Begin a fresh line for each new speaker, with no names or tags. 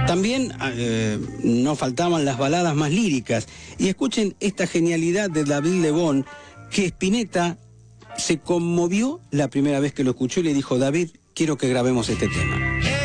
También no faltaban las baladas más líricas. Y escuchen esta genialidad de David Lebón, que Spinetta se conmovió la primera vez que lo escuchó y le dijo: David, quiero que grabemos este tema.